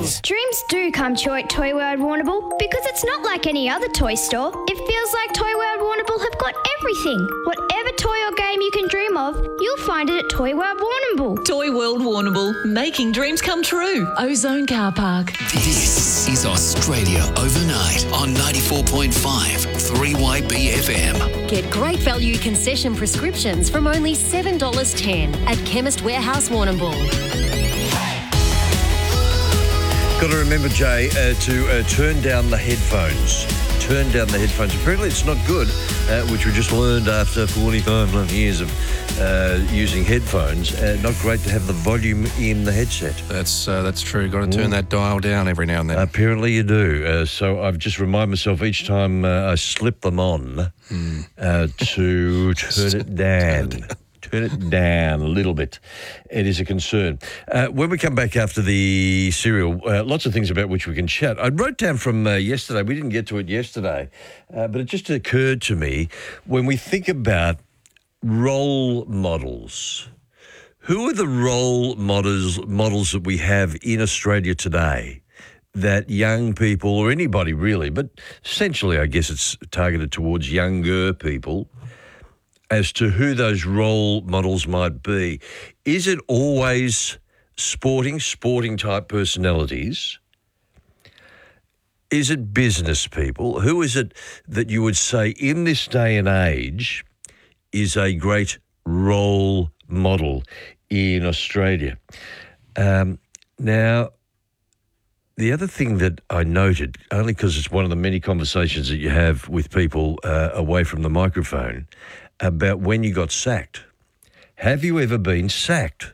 Dreams. Dreams do come true at Toy World Warrnambool because it's not like any other toy store. It feels like Toy World Warrnambool have got everything. Whatever toy or game you can dream of, you'll find it at Toy World Warrnambool. Toy World Warrnambool, making dreams come true. Ozone Car Park. This is Australia Overnight on 94.5 3YB FM. Get great value concession prescriptions from only $7.10 at Chemist Warehouse Warrnambool. Got to remember, Jay, to turn down the headphones. Turn down the headphones. Apparently it's not good, which we just learned after 45 years of using headphones. Not great to have the volume in the headset. That's true. Got to turn that dial down every now and then. Apparently you do. So I've just reminded myself each time I slip them on to turn it down. Turn it down a little bit. It is a concern. When we come back after the serial, lots of things about which we can chat. I wrote down from yesterday, we didn't get to it yesterday, but it just occurred to me when we think about role models. Who are the role models that we have in Australia today that young people, or anybody really, but essentially I guess it's targeted towards younger people, as to who those role models might be? Is it always sporting type personalities? Is it business people? Who is it that you would say in this day and age is a great role model in Australia? Now, the other thing that I noted, only because it's one of the many conversations that you have with people away from the microphone, about when you got sacked. Have you ever been sacked?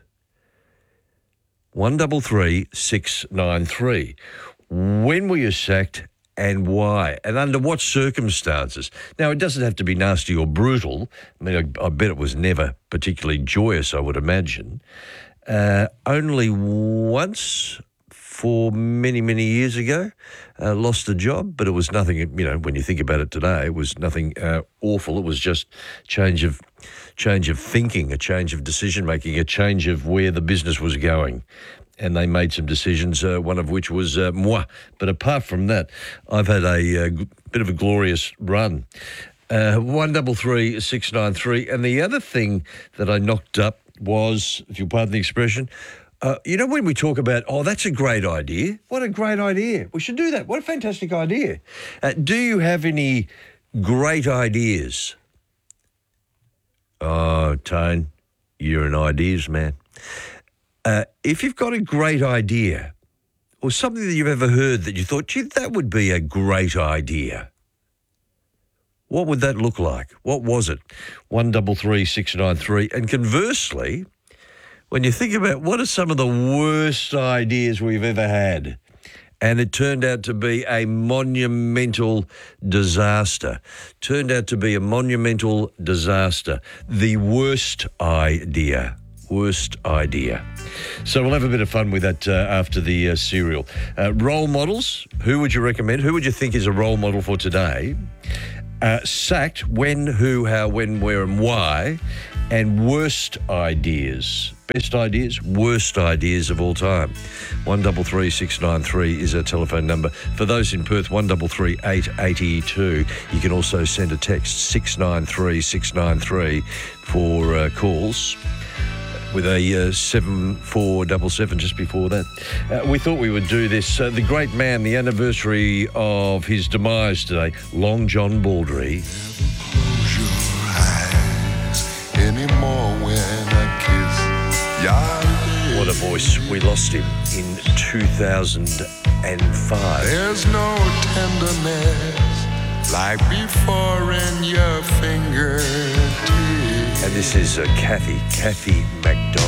133 693. When were you sacked and why? And under what circumstances? Now, it doesn't have to be nasty or brutal. I mean, I bet it was never particularly joyous, I would imagine. Only once, for many, many years ago, lost a job, but it was nothing, when you think about it today, it was nothing awful. It was just change of thinking, a change of decision-making, a change of where the business was going. And they made some decisions, one of which was moi. But apart from that, I've had a bit of a glorious run. 133 693. And the other thing that I knocked up was, if you'll pardon the expression, when we talk about, that's a great idea. What a great idea. We should do that. What a fantastic idea. Do you have any great ideas? Oh, Tone, you're an ideas man. If you've got a great idea or something that you've ever heard that you thought, gee, that would be a great idea, what would that look like? What was it? 133 693. And conversely, when you think about what are some of the worst ideas we've ever had, and it turned out to be a monumental disaster. The worst idea. So we'll have a bit of fun with that after the serial. Role models, who would you recommend? Who would you think is a role model for today? Sacked, when, who, how, when, where and why. And worst ideas. Best ideas, worst ideas of all time. 133 693 is our telephone number. For those in Perth, 133 882. You can also send a text, 693 693 for calls, with a 7477 just before that. We thought we would do this. The great man, the anniversary of his demise today, Long John Baldry. Close your eyes anymore when I kiss your lips. What a voice. We lost him in 2005. There's no tenderness like before in your fingertips. And this is Kathy McDonald.